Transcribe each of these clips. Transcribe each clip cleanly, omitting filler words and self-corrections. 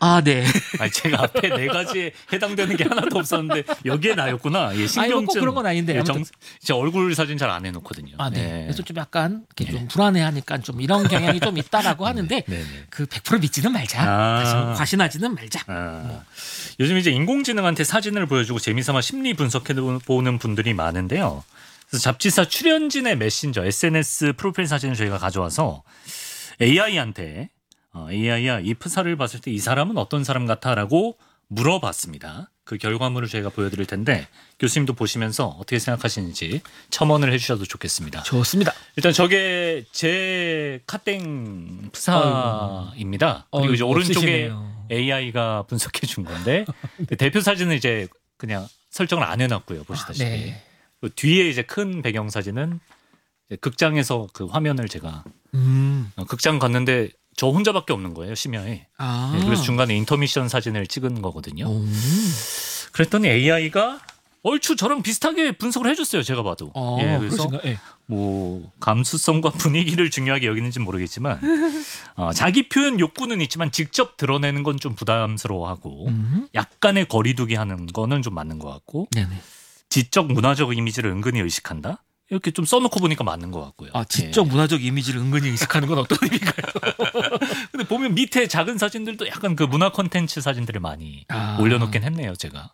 네. 아니, 제가 앞에 네 가지에 해당되는 게 하나도 없었는데 여기에 나였구나. 예, 아니, 꼭 그런 건 아닌데. 예, 제 얼굴 사진 잘 안 해놓거든요. 네. 그래서 좀 약간 이렇게 좀 불안해하니까 좀 이런 경향이 좀 있다라고 하는데 그 100% 믿지는 말자. 과신하지는 말자. 요즘 이제 인공지능한테 사진을 보여주고 재미삼아 심리 분석해보는 분들이 많은데요. 그래서 잡지사 출연진의 메신저 SNS 프로필 사진을 저희가 가져와서 AI한테 AI야 이 프사를 봤을 때 이 사람은 어떤 사람 같아라고 물어봤습니다. 그 결과물을 저희가 보여드릴 텐데 교수님도 보시면서 어떻게 생각하시는지 첨언을 해주셔도 좋겠습니다. 좋습니다. 일단 저게 제 카땡 프사입니다. 그리고 이제 오른쪽에 AI가 분석해 준 건데 대표 사진은 이제 그냥 설정을 안 해놨고요. 보시다시피 네. 뒤에 이제 큰 배경 사진은 극장에서 그 화면을 제가 극장 갔는데 저 혼자밖에 없는 거예요, 심야에. 네, 그래서 중간에 인터미션 사진을 찍은 거거든요. 그랬더니 AI가 얼추 저랑 비슷하게 분석을 해줬어요, 제가 봐도. 그래서 뭐 감수성과 분위기를 중요하게 여기는지는 모르겠지만 자기 표현 욕구는 있지만 직접 드러내는 건 좀 부담스러워하고 약간의 거리두기 하는 거는 좀 맞는 것 같고 지적 문화적 이미지를 은근히 의식한다. 이렇게 좀 써놓고 보니까 맞는 것 같고요. 지적 문화적 이미지를 은근히 의식하는 건 어떤 의미인가요? 근데 보면 밑에 작은 사진들도 약간 그 문화 콘텐츠 사진들을 많이 올려놓긴 했네요, 제가.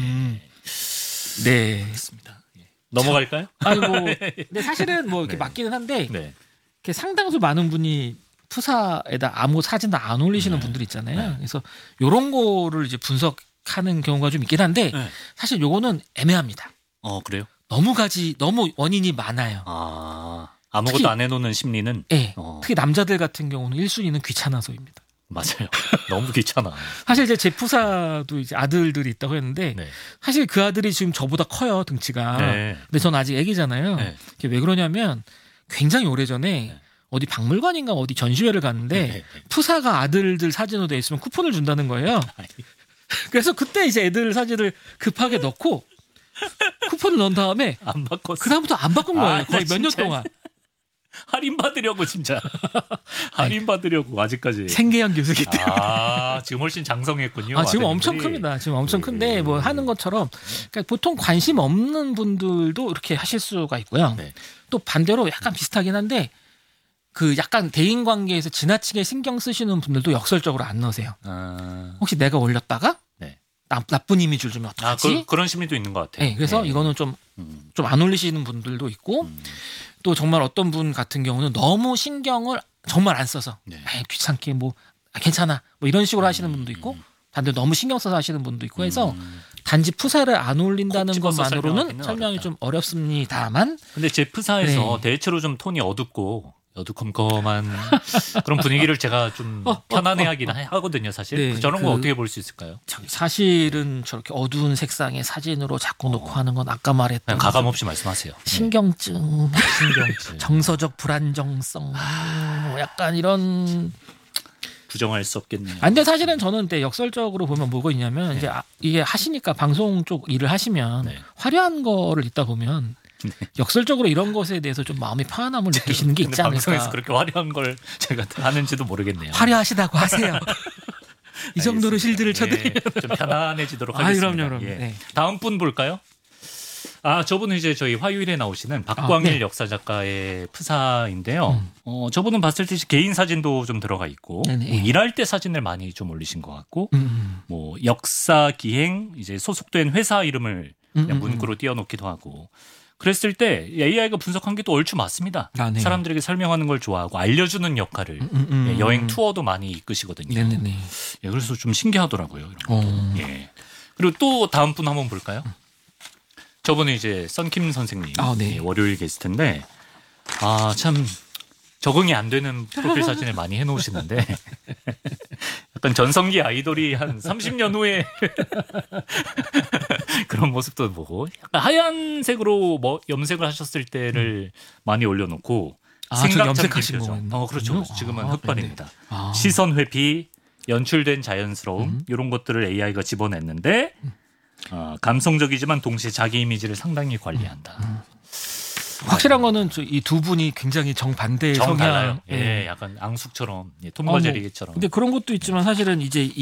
네. 그렇습니다. 넘어갈까요? 근데 사실은 뭐 이렇게 맞기는 한데 이렇게 상당수 많은 분이 푸사에다 아무 사진도 안 올리시는 분들 있잖아요. 그래서 이런 거를 이제 분석하는 경우가 좀 있긴 한데 사실 요거는 애매합니다. 그래요? 너무 원인이 많아요. 아무것도 특히, 안 해놓는 심리는? 특히 남자들 같은 경우는 1순위는 귀찮아서입니다. 맞아요. 너무 귀찮아. 사실 이제 제 푸사도 이제 아들들이 있다고 했는데 사실 그 아들이 지금 저보다 커요, 등치가. 근데 전 아직 애기잖아요. 왜 그러냐면 굉장히 오래전에 어디 박물관인가 어디 전시회를 갔는데 푸사가 아들들 사진으로 돼 있으면 쿠폰을 준다는 거예요. 그래서 그때 이제 애들 사진을 급하게 넣고 쿠폰을 넣은 다음에 안 바꿨어. 그다음부터 안 바꾼 거예요. 거의 몇 년 동안. 할인 받으려고 진짜. 할인 받으려고 아직까지. 생계형 교수기 때문에. 지금 훨씬 장성했군요. 지금 엄청 큽니다. 지금 엄청 큰데 뭐 하는 것처럼 그러니까 보통 관심 없는 분들도 이렇게 하실 수가 있고요. 또 반대로 약간 비슷하긴 한데 그 약간 대인 관계에서 지나치게 신경 쓰시는 분들도 역설적으로 안 넣으세요. 혹시 내가 올렸다가 나쁜 이미지를 주면 어떡하지? 그런 심리도 있는 것 같아요. 그래서 이거는 좀 안 올리시는 분들도 있고 또 정말 어떤 분 같은 경우는 너무 신경을 정말 안 써서 귀찮게 뭐 괜찮아 뭐 이런 식으로 하시는 분도 있고 반대로 너무 신경 써서 하시는 분도 있고 해서 단지 푸사를 안 올린다는 것만으로는 설명이 좀 어렵습니다만 근데 제 푸사에서 대체로 좀 톤이 어두컴컴한 그런 분위기를 제가 좀 편안해하긴 하거든요, 사실. 저런 거 어떻게 볼 수 있을까요? 사실은 저렇게 어두운 색상의 사진으로 자꾸 놓고 하는 건 아까 말했던 가감 없이 말씀하세요. 신경증, 정서적 불안정성, 약간 이런 부정할 수 없겠네요. 근데 사실은 저는 역설적으로 보면 뭐가 있냐면 이제 이게 하시니까 방송 쪽 일을 하시면 화려한 거를 읽다 보면 역설적으로 이런 것에 대해서 좀 마음의 편안함을 느끼시는 게 있지 않을까. 방송에서 그렇게 화려한 걸 제가 하는지도 모르겠네요. 화려하시다고 하세요. 이 정도로 실드를 쳐드리면 좀 편안해지도록 하겠습니다. 그럼요. 다음 분 볼까요? 저분은 이제 저희 화요일에 나오시는 박광일 역사 작가의 프사인데요. 저분은 봤을 때 개인 사진도 좀 들어가 있고 뭐 일할 때 사진을 많이 좀 올리신 것 같고 뭐 역사 기행 이제 소속된 회사 이름을 그냥 문구로 띄워놓기도 하고 그랬을 때 AI가 분석한 게 또 얼추 맞습니다. 사람들에게 설명하는 걸 좋아하고 알려주는 역할을 여행 투어도 많이 이끄시거든요. 그래서 좀 신기하더라고요. 이런 것도. 그리고 또 다음 분 한번 볼까요? 저분은 이제 썬킴 선생님 월요일 게스트인데 참 적응이 안 되는 프로필 사진을 많이 해놓으시는데 약간 전성기 아이돌이 한 30년 후에 그런 모습도 보고 약간 하얀색으로 염색을 하셨을 때를 많이 올려놓고 생각 염색하신 거 그렇죠. 지금은 흑발입니다. 시선 회피, 연출된 자연스러움 이런 것들을 AI가 집어냈는데 감성적이지만 동시에 자기 이미지를 상당히 관리한다. 확실한 거는 이 두 분이 굉장히 정반대의 성향. 약간 앙숙처럼 톰과 제리처럼. 근데 그런 것도 있지만 사실은 이제